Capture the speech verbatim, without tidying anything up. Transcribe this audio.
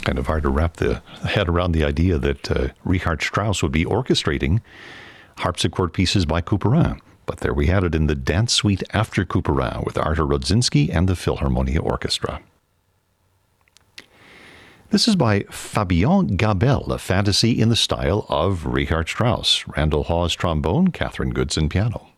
Kind of hard to wrap the head around the idea that uh, Richard Strauss would be orchestrating harpsichord pieces by Couperin. But there we had it in the dance suite after Couperin with Artur Rodzinski and the Philharmonia Orchestra. This is by Fabien Gabel, a fantasy in the style of Richard Strauss. Randall Hawes trombone, Catherine Goodson piano.